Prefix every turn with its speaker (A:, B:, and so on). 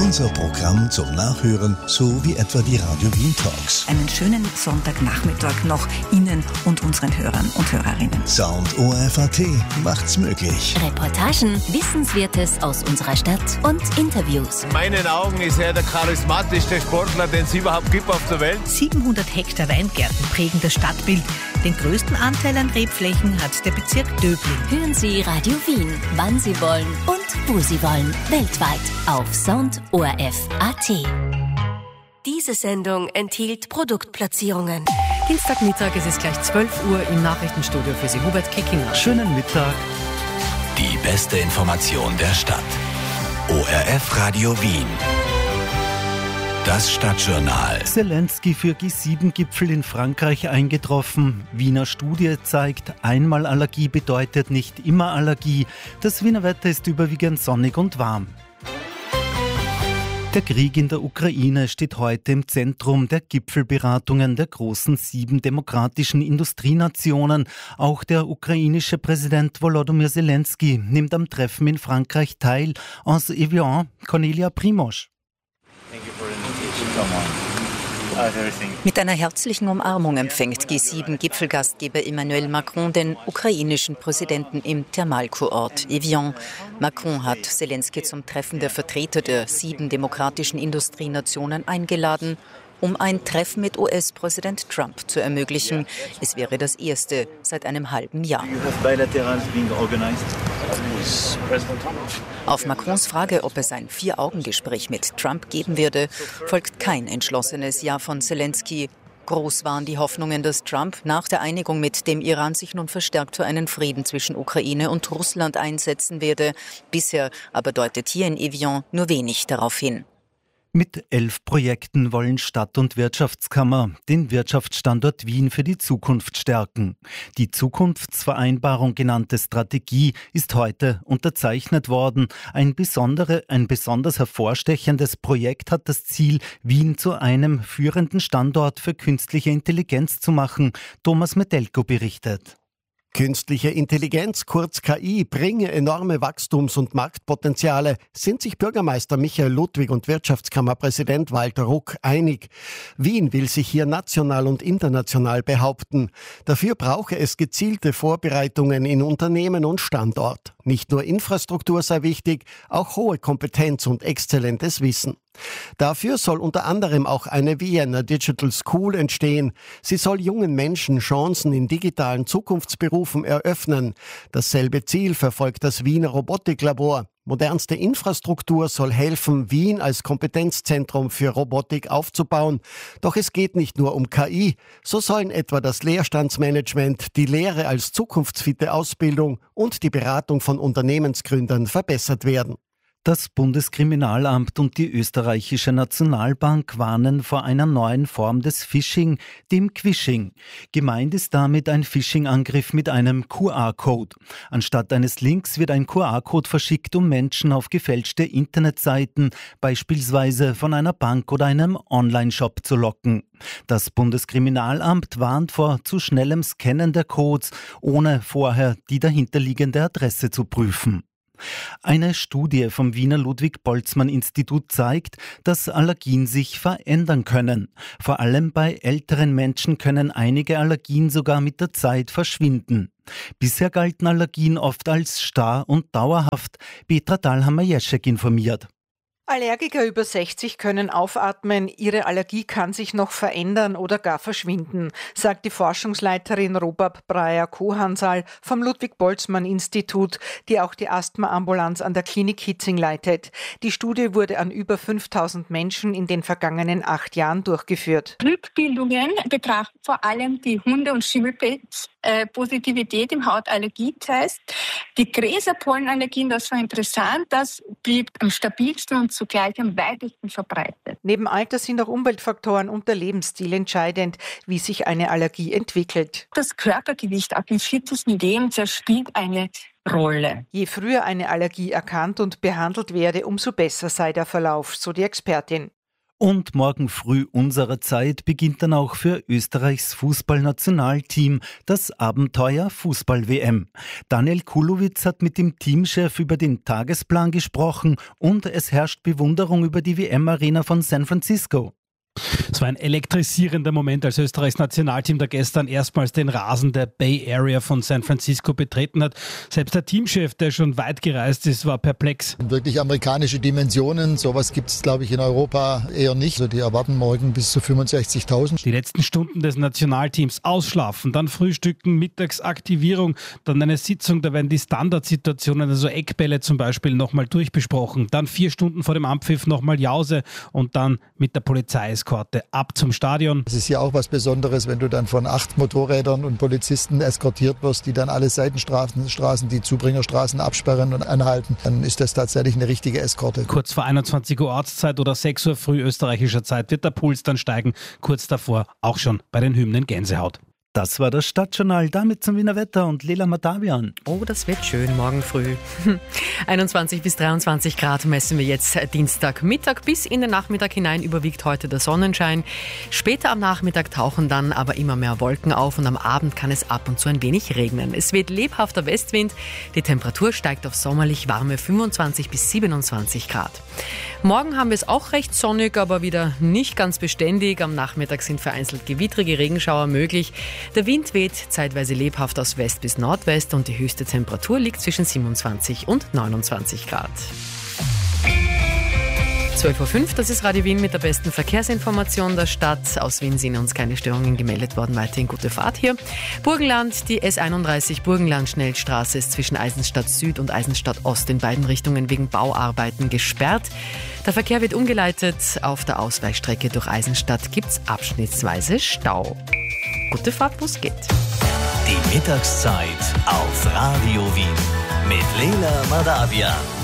A: Unser Programm zum Nachhören, so wie etwa die Radio Wien Talks.
B: Einen schönen Sonntagnachmittag noch Ihnen und unseren Hörern und Hörerinnen.
A: Sound ORF.at macht's möglich.
C: Reportagen, Wissenswertes aus unserer Stadt und Interviews.
D: In meinen Augen ist er der charismatischste Sportler, den es überhaupt gibt auf der Welt.
E: 700 Hektar Weingärten prägen das Stadtbild. Den größten Anteil an Rebflächen hat der Bezirk Döbling.
C: Hören Sie Radio Wien, wann Sie wollen und wo Sie wollen. Weltweit auf Sound ORF.at. Diese Sendung enthielt Produktplatzierungen.
E: Dienstagmittag, es ist gleich 12 Uhr im Nachrichtenstudio für Sie Hubert Kickinger.
F: Schönen Mittag.
G: Die beste Information der Stadt. ORF Radio Wien. Das Stadtjournal.
F: Zelensky für G7-Gipfel in Frankreich eingetroffen. Wiener Studie zeigt, einmal Allergie bedeutet nicht immer Allergie. Das Wiener Wetter ist überwiegend sonnig und warm. Der Krieg in der Ukraine steht heute im Zentrum der Gipfelberatungen der großen 7 demokratischen Industrienationen. Auch der ukrainische Präsident Volodymyr Zelensky nimmt am Treffen in Frankreich teil. Aus Evian, Cornelia Primosch.
B: Mit einer herzlichen Umarmung empfängt G7-Gipfelgastgeber Emmanuel Macron den ukrainischen Präsidenten im Thermalkurort Evian. Macron hat Zelensky zum Treffen der Vertreter der 7 demokratischen Industrienationen eingeladen, um ein Treffen mit US-Präsident Trump zu ermöglichen. Es wäre das erste seit einem halben Jahr. Auf Macrons Frage, ob es ein 4-Augen-Gespräch mit Trump geben werde, folgt kein entschlossenes Ja von Zelensky. Groß waren die Hoffnungen, dass Trump nach der Einigung mit dem Iran sich nun verstärkt für einen Frieden zwischen Ukraine und Russland einsetzen werde. Bisher aber deutet hier in Evian nur wenig darauf hin.
F: Mit 11 Projekten wollen Stadt- und Wirtschaftskammer den Wirtschaftsstandort Wien für die Zukunft stärken. Die Zukunftsvereinbarung genannte Strategie ist heute unterzeichnet worden. Ein besonders hervorstechendes Projekt hat das Ziel, Wien zu einem führenden Standort für künstliche Intelligenz zu machen. Thomas Metelko berichtet.
H: Künstliche Intelligenz, kurz KI, bringe enorme Wachstums- und Marktpotenziale, sind sich Bürgermeister Michael Ludwig und Wirtschaftskammerpräsident Walter Ruck einig. Wien will sich hier national und international behaupten. Dafür brauche es gezielte Vorbereitungen in Unternehmen und Standort. Nicht nur Infrastruktur sei wichtig, auch hohe Kompetenz und exzellentes Wissen. Dafür soll unter anderem auch eine Vienna Digital School entstehen. Sie soll jungen Menschen Chancen in digitalen Zukunftsberufen eröffnen. Dasselbe Ziel verfolgt das Wiener Robotiklabor. Modernste Infrastruktur soll helfen, Wien als Kompetenzzentrum für Robotik aufzubauen. Doch es geht nicht nur um KI. So sollen etwa das Leerstandsmanagement, die Lehre als zukunftsfitte Ausbildung und die Beratung von Unternehmensgründern verbessert werden.
F: Das Bundeskriminalamt und die österreichische Nationalbank warnen vor einer neuen Form des Phishing, dem Quishing. Gemeint ist damit ein Phishing-Angriff mit einem QR-Code. Anstatt eines Links wird ein QR-Code verschickt, um Menschen auf gefälschte Internetseiten, beispielsweise von einer Bank oder einem Online-Shop, zu locken. Das Bundeskriminalamt warnt vor zu schnellem Scannen der Codes, ohne vorher die dahinterliegende Adresse zu prüfen. Eine Studie vom Wiener Ludwig-Boltzmann-Institut zeigt, dass Allergien sich verändern können. Vor allem bei älteren Menschen können einige Allergien sogar mit der Zeit verschwinden. Bisher galten Allergien oft als starr und dauerhaft. Petra Dahlhammer-Jeschek informiert.
I: Allergiker über 60 können aufatmen, ihre Allergie kann sich noch verändern oder gar verschwinden, sagt die Forschungsleiterin Robab Breyer-Kohansal vom Ludwig-Boltzmann-Institut, die auch die Asthma-Ambulanz an der Klinik Hitzing leitet. Die Studie wurde an über 5000 Menschen in den vergangenen 8 Jahren durchgeführt.
J: Rückbildungen betrachten vor allem die Hunde- und Schimmelpilz-Positivität im Hautallergietest. Die Gräserpollenallergien, das war interessant, das blieb am stabilsten und zugleich am weitesten verbreitet.
I: Neben Alter sind auch Umweltfaktoren und der Lebensstil entscheidend, wie sich eine Allergie entwickelt.
J: Das Körpergewicht ab dem 40. Lebensjahr spielt eine Rolle.
I: Je früher eine Allergie erkannt und behandelt werde, umso besser sei der Verlauf, so die Expertin.
F: Und morgen früh unserer Zeit beginnt dann auch für Österreichs Fußballnationalteam das Abenteuer Fußball-WM. Daniel Kulowitz hat mit dem Teamchef über den Tagesplan gesprochen und es herrscht Bewunderung über die WM-Arena von San Francisco.
K: Es war ein elektrisierender Moment, als Österreichs Nationalteam da gestern erstmals den Rasen der Bay Area von San Francisco betreten hat. Selbst der Teamchef, der schon weit gereist ist, war perplex.
L: Wirklich amerikanische Dimensionen, sowas gibt es, glaube ich, in Europa eher nicht. Also die erwarten morgen bis zu 65.000.
K: Die letzten Stunden des Nationalteams ausschlafen, dann frühstücken, Mittagsaktivierung, dann eine Sitzung, da werden die Standardsituationen, also Eckbälle zum Beispiel, nochmal durchbesprochen. Dann 4 Stunden vor dem Abpfiff nochmal Jause und dann mit der Polizeieskorte ab zum Stadion.
L: Es ist ja auch was Besonderes, wenn du dann von 8 Motorrädern und Polizisten eskortiert wirst, die dann alle Seitenstraßen, die Zubringerstraßen absperren und anhalten. Dann ist das tatsächlich eine richtige Eskorte.
K: Kurz vor 21 Uhr Ortszeit oder 6 Uhr früh österreichischer Zeit wird der Puls dann steigen. Kurz davor auch schon bei den Hymnen Gänsehaut.
F: Das war das Stadtjournal, damit zum Wiener Wetter und Lela Matavian.
M: Oh, das wird schön morgen früh. 21 bis 23 Grad messen wir jetzt Dienstagmittag. Bis in den Nachmittag hinein überwiegt heute der Sonnenschein. Später am Nachmittag tauchen dann aber immer mehr Wolken auf und am Abend kann es ab und zu ein wenig regnen. Es weht lebhafter Westwind. Die Temperatur steigt auf sommerlich warme 25 bis 27 Grad. Morgen haben wir es auch recht sonnig, aber wieder nicht ganz beständig. Am Nachmittag sind vereinzelt gewittrige Regenschauer möglich. Der Wind weht zeitweise lebhaft aus West bis Nordwest und die höchste Temperatur liegt zwischen 27 und 29 Grad. 12.05 Uhr, das ist Radio Wien mit der besten Verkehrsinformation der Stadt. Aus Wien sind uns keine Störungen gemeldet worden. Weiterhin gute Fahrt hier. Burgenland, die S31 Burgenland-Schnellstraße ist zwischen Eisenstadt Süd und Eisenstadt Ost in beiden Richtungen wegen Bauarbeiten gesperrt. Der Verkehr wird umgeleitet. Auf der Ausweichstrecke durch Eisenstadt gibt es abschnittsweise Stau. Gute Fahrt, Bus geht.
G: Die Mittagszeit auf Radio Wien mit Lela Madavian.